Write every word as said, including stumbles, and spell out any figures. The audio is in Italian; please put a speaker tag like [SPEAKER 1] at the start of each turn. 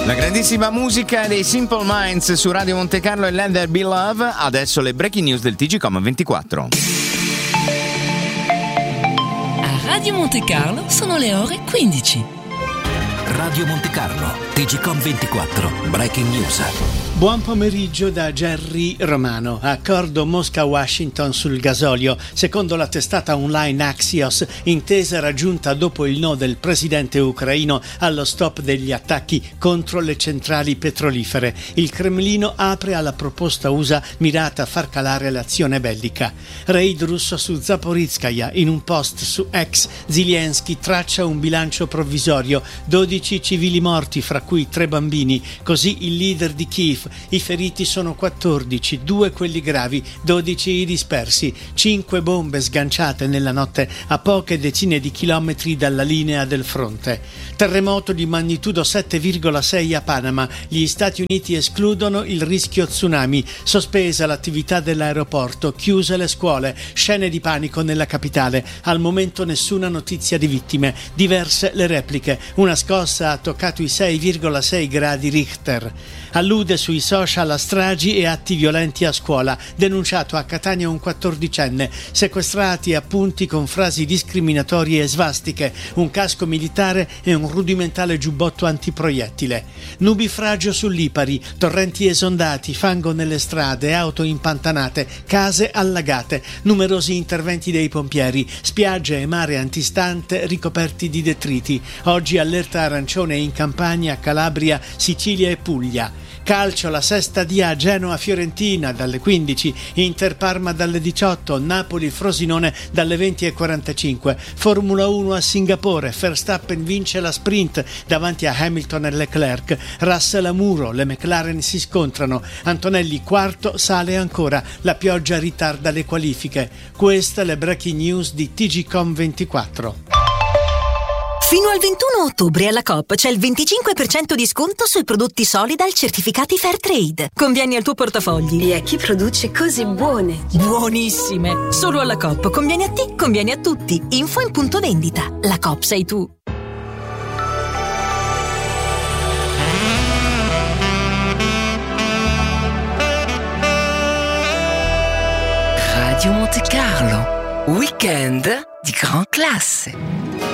[SPEAKER 1] La grandissima musica dei Simple Minds su Radio Monte Carlo e Let There Be Love. Adesso le breaking news del T G Com ventiquattro.
[SPEAKER 2] A Radio Monte Carlo sono le ore quindici.
[SPEAKER 3] Radio Monte Carlo, T G Com ventiquattro, breaking news.
[SPEAKER 4] Buon pomeriggio da Gerry Romano. Accordo Mosca-Washington sul gasolio. Secondo la testata online Axios, intesa raggiunta dopo il no del presidente ucraino allo stop degli attacchi contro le centrali petrolifere. Il Cremlino apre alla proposta U S A mirata a far calare l'azione bellica. Raid russo su Zaporizhzhia. In un post su X, Zelensky traccia un bilancio provvisorio, dodici civili morti, fra cui tre bambini. Così il leader di Kiev. I feriti sono quattordici, due quelli gravi, dodici i dispersi, cinque bombe sganciate nella notte a poche decine di chilometri dalla linea del fronte. Terremoto di magnitudo sette virgola sei a Panama. Gli Stati Uniti escludono il rischio tsunami. Sospesa l'attività dell'aeroporto, chiuse le scuole, scene di panico nella capitale. Al momento nessuna notizia di vittime, diverse le repliche. Una scossa ha toccato i sei virgola sei gradi Richter. Allude sui social a stragi e atti violenti a scuola. Denunciato a Catania un quattordicenne. Sequestrati appunti con frasi discriminatorie e svastiche. Un casco militare e un rudimentale giubbotto antiproiettile. Nubifragio su Lipari. Torrenti esondati, fango nelle strade, auto impantanate, case allagate. Numerosi interventi dei pompieri. Spiagge e mare antistante ricoperti di detriti. Oggi allerta arancione in Campania, Calabria, Sicilia e Puglia. Calcio, la sesta D a Genoa-Fiorentina dalle quindici, Inter-Parma dalle diciotto, Napoli-Frosinone dalle venti e quarantacinque. Formula uno a Singapore, Verstappen vince la sprint davanti a Hamilton e Leclerc. Russell a muro, le McLaren si scontrano. Antonelli quarto, sale ancora, la pioggia ritarda le qualifiche. Queste le breaking news di T G Com ventiquattro.
[SPEAKER 5] Fino al ventuno ottobre alla Coop c'è il venticinque per cento di sconto sui prodotti Solidal certificati Fairtrade. Convieni al tuo portafogli.
[SPEAKER 6] E a chi produce cose buone.
[SPEAKER 5] Buonissime! Solo alla Coop. Conviene a te, conviene a tutti. Info in punto vendita. La Coop sei tu.
[SPEAKER 2] Radio Monte Carlo, weekend di gran classe.